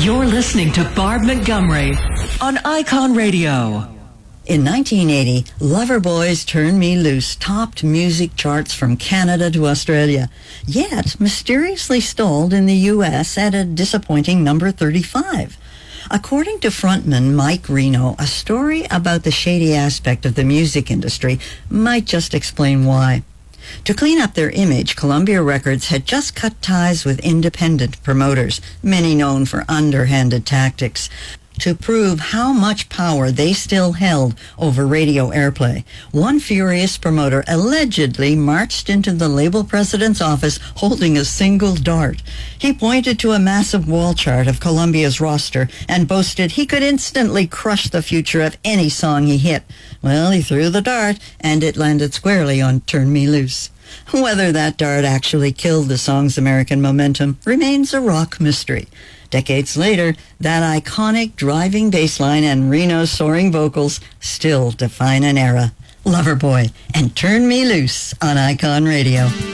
You're listening to Barb Montgomery on Icon Radio. In 1980, Loverboy's Turn Me Loose topped music charts from Canada to Australia, yet mysteriously stalled in the U.S. at a disappointing number 35. According to frontman Mike Reno, a story about the shady aspect of the music industry might just explain why. To clean up their image, Columbia Records had just cut ties with independent promoters, many known for underhanded tactics, to prove how much power they still held over radio airplay. One furious promoter allegedly marched into the label president's office holding a single dart. He pointed to a massive wall chart of Columbia's roster and boasted he could instantly crush the future of any song he hit. Well, he threw the dart, and it landed squarely on Turn Me Loose. Whether that dart actually killed the song's American momentum remains a rock mystery. Decades later, that iconic driving bass line and Reno's soaring vocals still define an era. Loverboy and Turn Me Loose on Icon Radio.